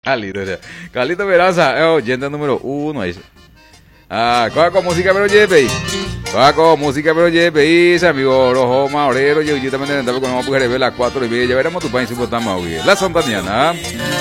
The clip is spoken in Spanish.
Carlito Peraza, oyente número 1. Coja con música pero lleve. Coja con música pero lleve. Amigo Rojo Maurero, yo también intentaba con una mujer de las 4:30. Ya veremos tu país si votamos hoy. La Santaniana.